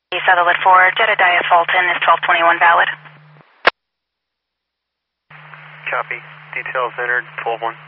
Sutherland 4, Jedediah Fulton is 1221 valid. Copy. Details entered, 12-1.